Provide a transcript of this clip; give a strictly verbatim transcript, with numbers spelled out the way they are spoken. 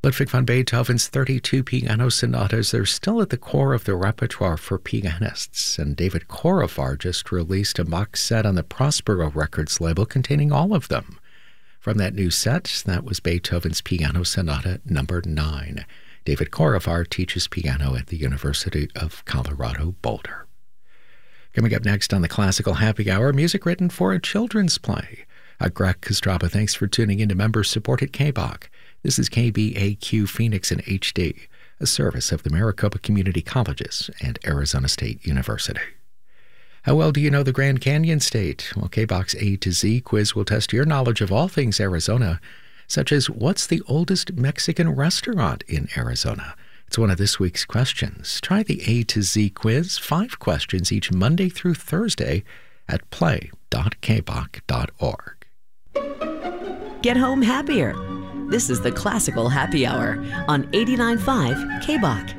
Ludwig van Beethoven's thirty-two piano sonatas are still at the core of the repertoire for pianists, and David Korovar just released a box set on the Prospero Records label containing all of them. From that new set, that was Beethoven's Piano Sonata Number nine. David Korovar teaches piano at the University of Colorado Boulder. Coming up next on the Classical Happy Hour, music written for a children's play. I'm Greg Kostraba. Thanks for tuning in to member-supported K B O C. This is K B A Q Phoenix in H D, a service of the Maricopa Community Colleges and Arizona State University. How well do you know the Grand Canyon State? Well, K B O C's A to Z quiz will test your knowledge of all things Arizona, such as what's the oldest Mexican restaurant in Arizona? It's one of this week's questions. Try the A to Z quiz, five questions each Monday through Thursday at play dot k b o c dot org. Get home happier. This is the Classical Happy Hour on eighty-nine point five K B O C.